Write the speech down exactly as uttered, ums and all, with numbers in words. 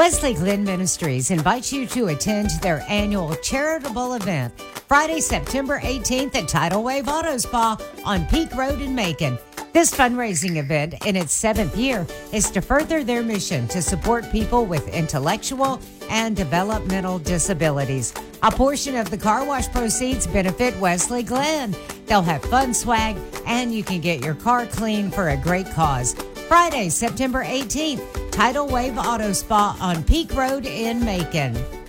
Wesley Glenn Ministries invites you to attend their annual charitable event Friday, September eighteenth at Tidal Wave Auto Spa on Peak Road in Macon. This fundraising event, in its seventh year, is to further their mission to support people with intellectual and developmental disabilities. A portion of the car wash proceeds benefit Wesley Glenn. They'll have fun swag, and you can get your car clean for a great cause. Friday, September eighteenth, Tidal Wave Auto Spa on Peak Road in Macon.